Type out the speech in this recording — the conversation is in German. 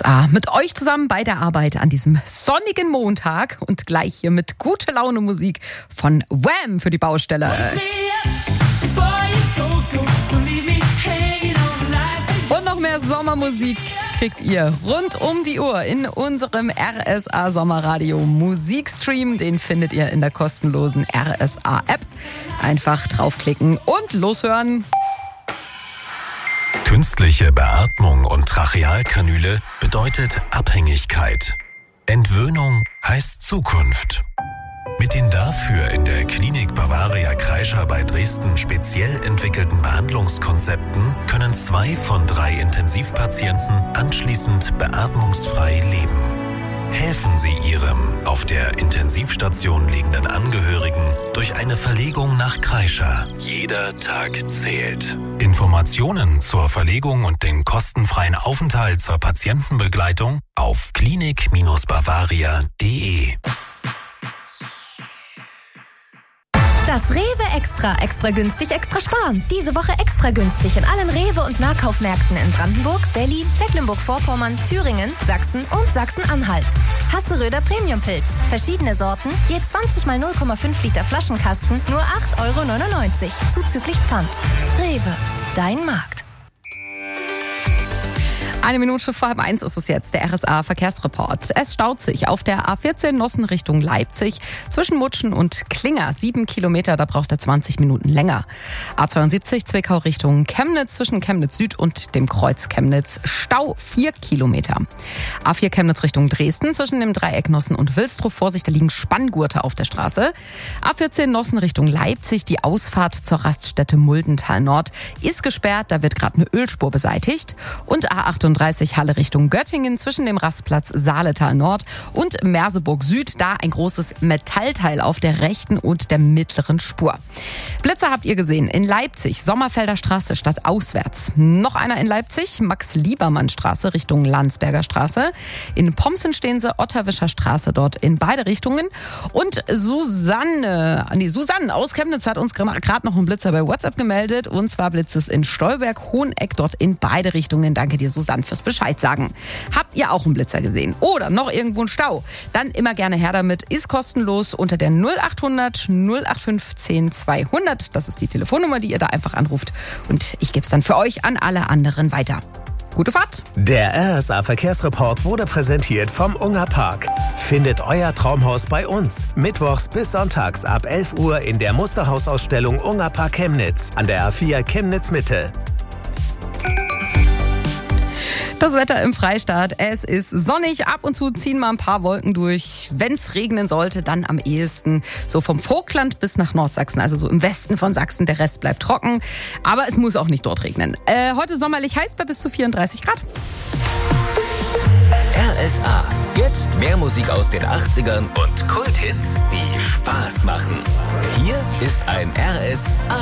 RSA mit euch zusammen bei der Arbeit an diesem sonnigen Montag und gleich hier mit gute Laune Musik von Wham für die Baustelle. Und noch mehr Sommermusik kriegt ihr rund um die Uhr in unserem RSA Sommerradio Musikstream. Den findet ihr in der kostenlosen RSA App. Einfach draufklicken und loshören. Künstliche Beatmung und Trachealkanüle bedeutet Abhängigkeit. Entwöhnung heißt Zukunft. Mit den dafür in der Klinik Bavaria Kreischer bei Dresden speziell entwickelten Behandlungskonzepten können 2 von 3 Intensivpatienten anschließend beatmungsfrei leben. Helfen Sie Ihrem auf der Intensivstation liegenden Angehörigen durch eine Verlegung nach Kreischer. Jeder Tag zählt. Informationen zur Verlegung und den kostenfreien Aufenthalt zur Patientenbegleitung auf klinik-bavaria.de. Das Rewe Extra günstig, extra sparen. Diese Woche extra günstig in allen Rewe- und Nahkaufmärkten in Brandenburg, Berlin, Mecklenburg-Vorpommern, Thüringen, Sachsen und Sachsen-Anhalt. Hasseröder Premiumpilz. Verschiedene Sorten, je 20 mal 0,5 Liter Flaschenkasten, nur 8,99 € zuzüglich Pfand. Rewe, dein Markt. 1 Minute vor 12:30 ist es jetzt, der RSA-Verkehrsreport. Es staut sich auf der A14 Nossen Richtung Leipzig zwischen Mutschen und Klinger. 7 Kilometer, da braucht er 20 Minuten länger. A72 Zwickau Richtung Chemnitz zwischen Chemnitz Süd und dem Kreuz Chemnitz. Stau 4 Kilometer. A4 Chemnitz Richtung Dresden zwischen dem Dreieck Nossen und Wilstrow. Vorsicht, da liegen Spanngurte auf der Straße. A14 Nossen Richtung Leipzig. Die Ausfahrt zur Raststätte Muldental Nord ist gesperrt. Da wird gerade eine Ölspur beseitigt. Und A38 Halle Richtung Göttingen zwischen dem Rastplatz Saaletal Nord und Merseburg Süd. Da ein großes Metallteil auf der rechten und der mittleren Spur. Blitzer habt ihr gesehen in Leipzig, Sommerfelder Straße statt auswärts. Noch einer in Leipzig, Max-Liebermann-Straße Richtung Landsberger Straße. In Pomsen stehen sie, Otterwischer Straße dort in beide Richtungen. Und Susanne aus Chemnitz hat uns gerade noch einen Blitzer bei WhatsApp gemeldet. Und zwar blitzt es in Stolberg, Hoheneck dort in beide Richtungen. Danke dir, Susanne, fürs Bescheid sagen. Habt ihr auch einen Blitzer gesehen? Oder noch irgendwo einen Stau? Dann immer gerne her damit. Ist kostenlos unter der 0800 0815 200. Das ist die Telefonnummer, die ihr da einfach anruft. Und ich gebe es dann für euch an alle anderen weiter. Gute Fahrt! Der RSA-Verkehrsreport wurde präsentiert vom Unger Park. Findet euer Traumhaus bei uns. Mittwochs bis sonntags ab 11 Uhr in der Musterhausausstellung Unger Park Chemnitz an der A4 Chemnitz Mitte. Das Wetter im Freistaat, es ist sonnig, ab und zu ziehen mal ein paar Wolken durch. Wenn es regnen sollte, dann am ehesten so vom Vogtland bis nach Nordsachsen, also so im Westen von Sachsen. Der Rest bleibt trocken, aber es muss auch nicht dort regnen. Heute sommerlich heiß bei bis zu 34 Grad. RSA, jetzt mehr Musik aus den 80ern und Kulthits, die Spaß machen. Hier ist ein RSA